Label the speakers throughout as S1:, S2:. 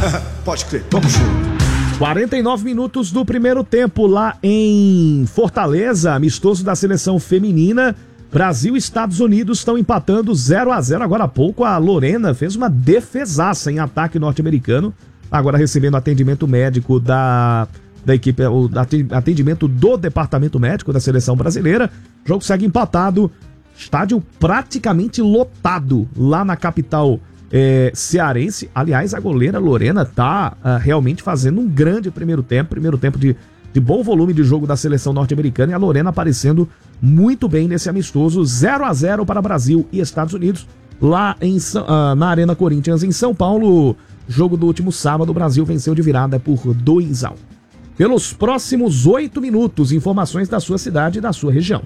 S1: Pode crer, vamos junto.
S2: 49 minutos do primeiro tempo lá em Fortaleza, amistoso da seleção feminina. Brasil e Estados Unidos estão empatando 0-0. Agora há pouco a Lorena fez uma defesaça em ataque norte-americano. Agora recebendo atendimento médico da equipe, o atendimento do departamento médico da seleção brasileira. O jogo segue empatado. Estádio praticamente lotado lá na capital cearense. Aliás, a goleira Lorena tá realmente fazendo um grande primeiro tempo de bom volume de jogo da seleção norte-americana, e a Lorena aparecendo muito bem nesse amistoso. 0-0 para Brasil e Estados Unidos lá na Arena Corinthians em São Paulo. Jogo do último sábado, o Brasil venceu de virada por 2-1. Pelos próximos 8 minutos, informações da sua cidade e da sua região.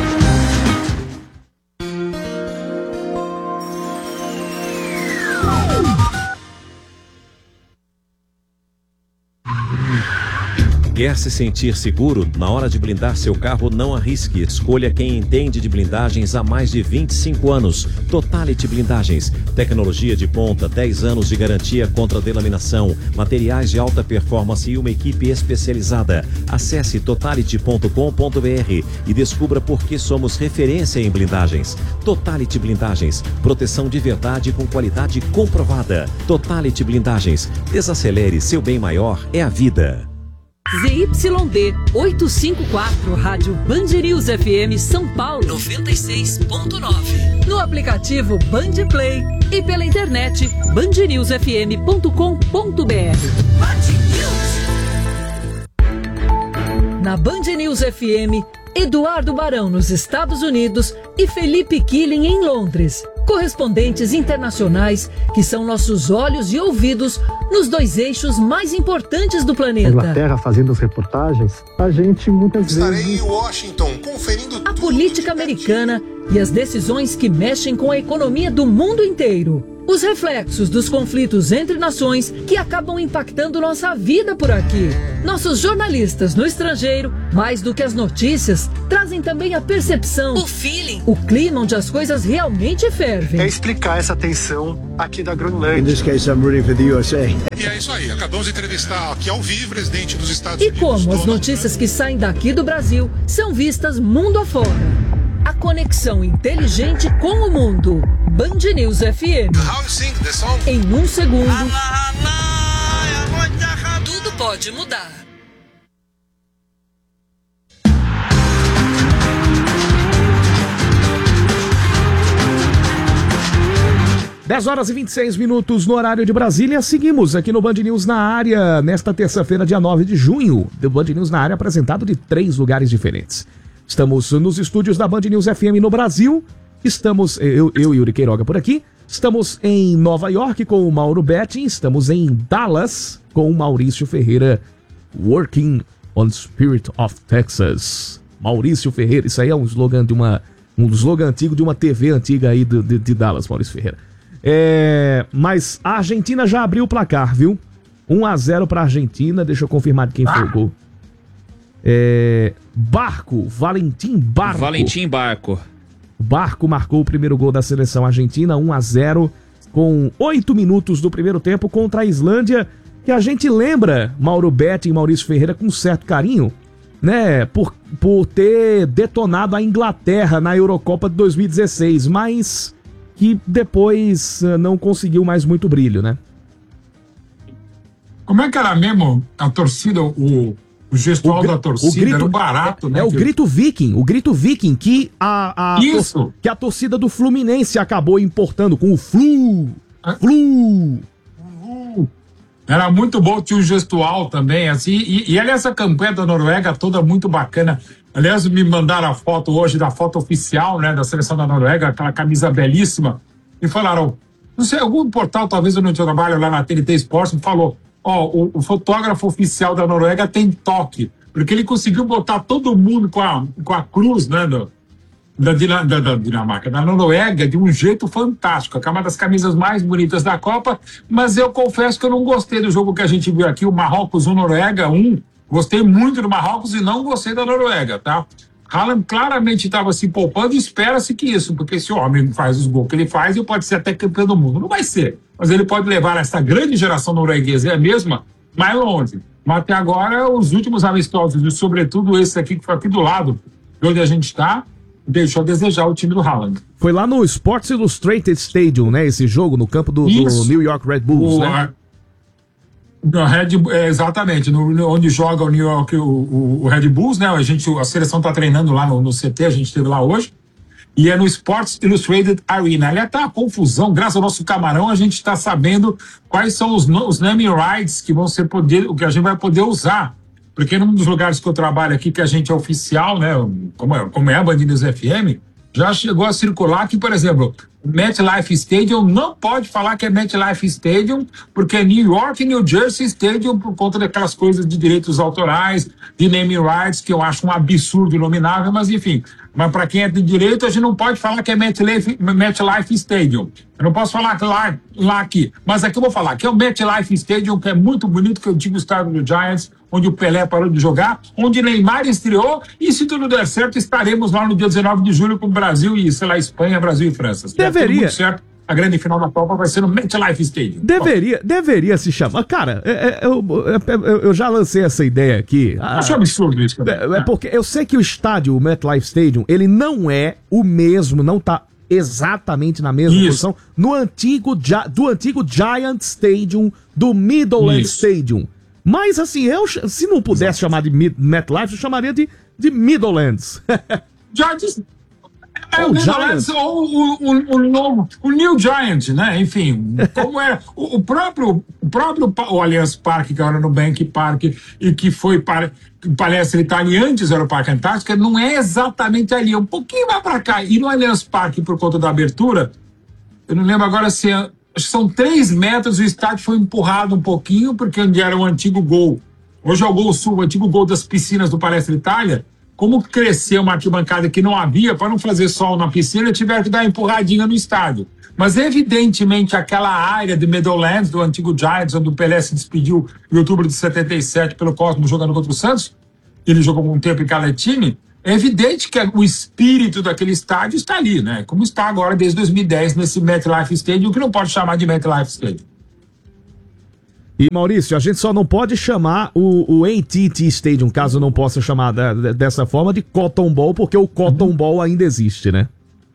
S3: Quer se sentir seguro? Na hora de blindar seu carro, não arrisque. Escolha quem entende de blindagens há mais de 25 anos. Totality Blindagens. Tecnologia de ponta, 10 anos de garantia contra delaminação, materiais de alta performance e uma equipe especializada. Acesse totality.com.br e descubra por que somos referência em blindagens. Totality Blindagens. Proteção de verdade com qualidade comprovada. Totality Blindagens. Desacelere, seu bem maior é a vida.
S4: ZYD 854, Rádio Band News FM São Paulo 96.9. No aplicativo Band Play e pela internet bandnewsfm.com.br. Na Band News FM, Eduardo Barão nos Estados Unidos e Felipe Killing em Londres. Correspondentes internacionais que são nossos olhos e ouvidos nos dois eixos mais importantes do planeta.
S5: Inglaterra fazendo as reportagens, a gente muitas vezes...
S6: Estarei em Washington conferindo
S4: a política americana e as decisões que mexem com a economia do mundo inteiro. Os reflexos dos conflitos entre nações que acabam impactando nossa vida por aqui. Nossos jornalistas no estrangeiro, mais do que as notícias, trazem também a percepção, o feeling, o clima onde as coisas realmente fervem.
S5: É explicar essa tensão aqui da Groenlândia.
S1: In this case, I'm rooting for the USA.
S6: E é isso aí, acabamos de entrevistar aqui ao vivo o presidente dos Estados Unidos.
S4: E como as notícias que saem daqui do Brasil são vistas mundo afora. A conexão inteligente com o mundo. Band News FM. Em um segundo, tudo pode mudar.
S2: Dez horas e 26 minutos no horário de Brasília. Seguimos aqui no Band News na área, nesta terça-feira, dia 9 de junho. O Band News na área apresentado de 3 lugares diferentes. Estamos nos estúdios da Band News FM no Brasil. Estamos, eu e Yuri Queiroga por aqui. Estamos em Nova York com o Mauro Betting. Estamos em Dallas com o Maurício Ferreira. Working on Spirit of Texas. Maurício Ferreira. Isso aí é um slogan antigo de uma TV antiga aí de Dallas, Maurício Ferreira. Mas a Argentina já abriu o placar, viu? 1-0 para a Argentina. Deixa eu confirmar de quem foi o gol. Valentim Barco. Barco marcou o primeiro gol da seleção argentina, 1-0, com 8 minutos do primeiro tempo contra a Islândia, que a gente lembra Mauro Betti e Maurício Ferreira com certo carinho, né, por ter detonado a Inglaterra na Eurocopa de 2016, mas que depois não conseguiu mais muito brilho, né?
S7: Como é que era mesmo a torcida, o gestual da torcida, era barato, né?
S2: O grito viking, que a torcida do Fluminense acabou importando com o Flu.
S7: Era muito bom, tinha um gestual também, assim, e aliás, a campanha da Noruega toda muito bacana. Aliás, me mandaram a foto hoje, da foto oficial, né, da seleção da Noruega, aquela camisa belíssima, e falaram, não sei, algum portal, talvez eu não trabalho lá na TNT Sports, me falou, o fotógrafo oficial da Noruega tem toque, porque ele conseguiu botar todo mundo com a cruz, né, da Dinamarca, da Noruega, de um jeito fantástico. É uma das camisas mais bonitas da Copa, mas eu confesso que eu não gostei do jogo que a gente viu aqui, o Marrocos 1, Noruega 1. Gostei muito do Marrocos e não gostei da Noruega, tá? Haaland claramente estava se poupando e espera-se que isso, porque esse homem faz os gols que ele faz e pode ser até campeão do mundo. Não vai ser, mas ele pode levar essa grande geração norueguesa, é a mesma, mais longe. Mas até agora, os últimos amistosos, e sobretudo esse aqui que foi aqui do lado, de onde a gente está, deixou a desejar o time do Haaland.
S2: Foi lá no Sports Illustrated Stadium, né? Esse jogo, no campo do New York Red Bulls, né?
S7: Exatamente, onde joga o New York, o Red Bulls, né? A seleção está treinando lá no CT, a gente esteve lá hoje. E é no Sports Illustrated Arena. Ali está a confusão, graças ao nosso camarão, a gente está sabendo quais são os naming rights que vão ser o que a gente vai poder usar. Porque num dos lugares que eu trabalho aqui, que a gente é oficial, né, como é a Band News FM, já chegou a circular que, por exemplo, o MetLife Stadium não pode falar que é MetLife Stadium, porque é New York e New Jersey Stadium, por conta daquelas coisas de direitos autorais, de naming rights, que eu acho um absurdo inominável, mas enfim. Mas para quem é de direito, a gente não pode falar que é MetLife Stadium. Eu não posso falar lá aqui. Mas aqui eu vou falar que é o MetLife Stadium, que é muito bonito, que é o antigo estádio do Giants, onde o Pelé parou de jogar, onde Neymar estreou, e se tudo der certo, estaremos lá no dia 19 de julho com o Brasil e, sei lá, Espanha, Brasil e França. Se
S2: deveria.
S7: Tudo certo, a grande final da Copa vai ser no MetLife Stadium.
S2: Deveria se chamar. Cara, eu já lancei essa ideia aqui.
S7: Acho absurdo isso também.
S2: Porque eu sei que o estádio, o MetLife Stadium, ele não é o mesmo, não tá exatamente na mesma posição do antigo Giant Stadium, do Meadowlands Stadium. Mas assim, se não pudesse chamar de MetLife, eu chamaria de Meadowlands.
S7: O Giants ou o New Giant, né? Enfim, como é o próprio Allianz Parque, que era no Bank Park, e que parece ele tá ali antes, era o Parque Antártica, não é exatamente ali, é um pouquinho mais para cá. E no Allianz Parque, por conta da abertura, eu não lembro agora se acho que são 3 metros, o estádio foi empurrado um pouquinho, porque onde era o antigo gol, hoje é o Gol Sul, o antigo gol das piscinas do Palestra Itália. Como cresceu uma arquibancada que não havia, para não fazer sol na piscina, tiveram que dar uma empurradinha no estádio. Mas, evidentemente, aquela área de Meadowlands, do antigo Giants, onde o Pelé se despediu em outubro de 77 pelo Cosmos jogando contra o Santos, ele jogou um tempo em cada time, é evidente que o espírito daquele estádio está ali, né? Como está agora desde 2010 nesse MetLife Stadium, que não pode chamar de MetLife Stadium.
S2: E Maurício, a gente só não pode chamar o AT&T Stadium, caso não possa chamar dessa forma, de Cotton Bowl, porque o Cotton Bowl ainda existe, né?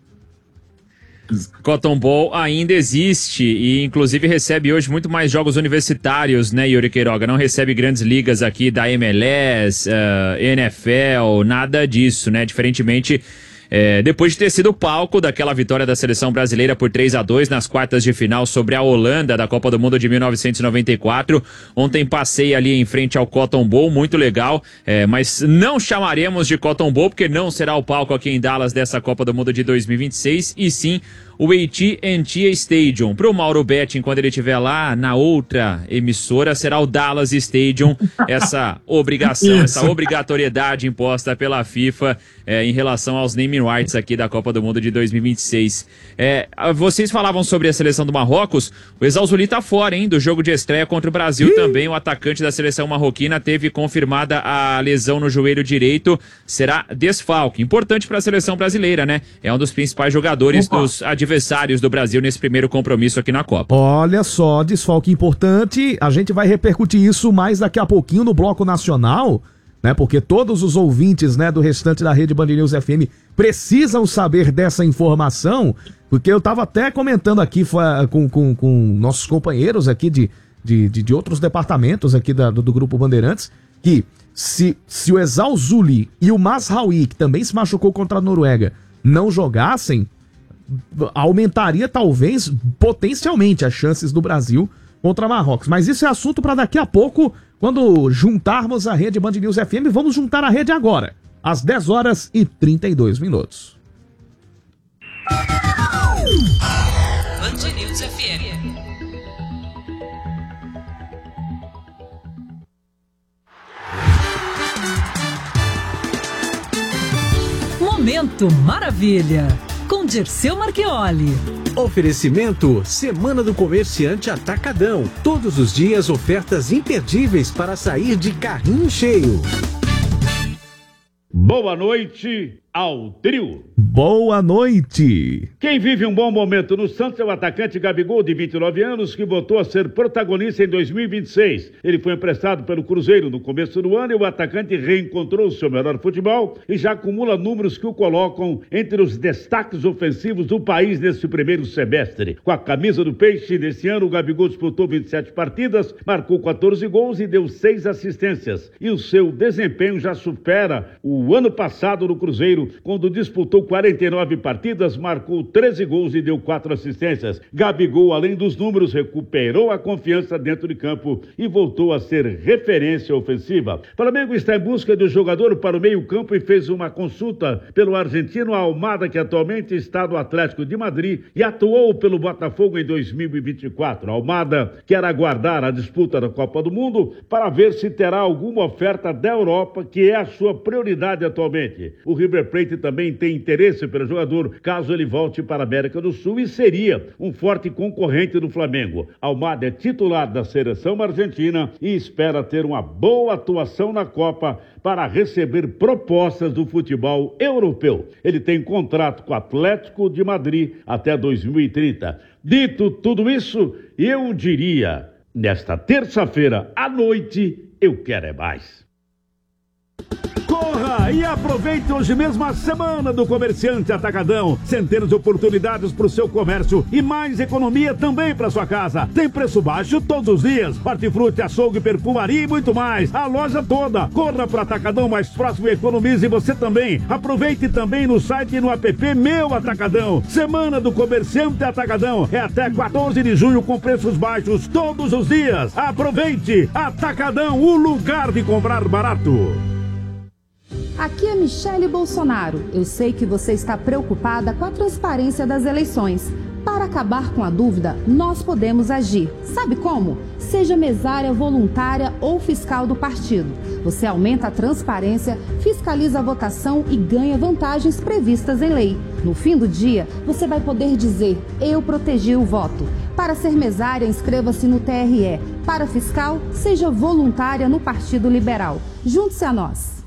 S8: Cotton Bowl ainda existe e inclusive recebe hoje muito mais jogos universitários, né, Yuri Queiroga? Não recebe grandes ligas aqui da MLS, NFL, nada disso, né? Diferentemente... depois de ter sido palco daquela vitória da seleção brasileira por 3-2 nas quartas de final sobre a Holanda da Copa do Mundo de 1994, ontem passei ali em frente ao Cotton Bowl, muito legal, mas não chamaremos de Cotton Bowl porque não será o palco aqui em Dallas dessa Copa do Mundo de 2026 e sim o AT&T Stadium. Para o Mauro Betting, quando ele estiver lá na outra emissora, será o Dallas Stadium, essa obrigação, essa obrigatoriedade imposta pela FIFA em relação aos naming rights aqui da Copa do Mundo de 2026. Vocês falavam sobre a seleção do Marrocos, o Exauzuli tá fora, hein, do jogo de estreia contra o Brasil também. O atacante da seleção marroquina teve confirmada a lesão no joelho direito, será desfalque. Importante para a seleção brasileira, né? É um dos principais jogadores dos adversários do Brasil nesse primeiro compromisso aqui na Copa.
S2: Olha só, desfalque importante, a gente vai repercutir isso mais daqui a pouquinho no Bloco Nacional, né? Porque todos os ouvintes, né, do restante da rede Band News FM precisam saber dessa informação, porque eu tava até comentando aqui com nossos companheiros aqui de outros departamentos aqui do Grupo Bandeirantes, que se o Exauzuli e o Mazraoui, que também se machucou contra a Noruega, não jogassem, aumentaria talvez potencialmente as chances do Brasil contra Marrocos. Mas isso é assunto para daqui a pouco, quando juntarmos a rede Band News FM. Vamos juntar a rede agora, às 10h32.
S9: Band News FM.
S4: Momento Maravilha, com Dirceu Marchioli.
S10: Oferecimento Semana do Comerciante Atacadão. Todos os dias ofertas imperdíveis para sair de carrinho cheio.
S11: Boa noite ao trio.
S2: Boa noite.
S9: Quem vive um bom momento no Santos é o atacante Gabigol, de 29 anos, que voltou a ser protagonista em 2026. Ele foi emprestado pelo Cruzeiro no começo do ano e o atacante reencontrou seu melhor futebol e já acumula números que o colocam entre os destaques ofensivos do país nesse primeiro semestre. Com a camisa do Peixe, nesse ano o Gabigol disputou 27 partidas, marcou 14 gols e deu 6 assistências. E o seu desempenho já supera o ano passado no Cruzeiro, quando disputou 49 partidas, marcou 13 gols e deu 4 assistências. Gabigol, além dos números, recuperou a confiança dentro de campo e voltou a ser referência ofensiva. O Flamengo está em busca do jogador para o meio-campo e fez uma consulta pelo argentino Almada, que atualmente está no Atlético de Madrid e atuou pelo Botafogo em 2024. Almada quer aguardar a disputa da Copa do Mundo para ver se terá alguma oferta da Europa, que é a sua prioridade atualmente. O River Plate também tem interesse pelo jogador, caso ele volte para a América do Sul, e seria um forte concorrente do Flamengo. Almada é titular da seleção argentina e espera ter uma boa atuação na Copa para receber propostas do futebol europeu. Ele tem contrato com o Atlético de Madrid até 2030. Dito tudo isso, eu diria, nesta terça-feira à noite, eu quero é mais.
S11: Corra e aproveite hoje mesmo a semana do Comerciante Atacadão. Centenas de oportunidades para o seu comércio e mais economia também para sua casa. Tem preço baixo todos os dias. Hortifruti, açougue, perfumaria e muito mais. A loja toda. Corra para o Atacadão mais próximo e economize você também. Aproveite também no site e no app Meu Atacadão. Semana do Comerciante Atacadão. É até 14 de junho com preços baixos todos os dias. Aproveite. Atacadão, o lugar de comprar barato.
S12: Aqui é Michele Bolsonaro. Eu sei que você está preocupada com a transparência das eleições. Para acabar com a dúvida, nós podemos agir. Sabe como? Seja mesária, voluntária ou fiscal do partido. Você aumenta a transparência, fiscaliza a votação e ganha vantagens previstas em lei. No fim do dia, você vai poder dizer: eu protegi o voto. Para ser mesária, inscreva-se no TRE. Para fiscal, seja voluntária no Partido Liberal. Junte-se a nós.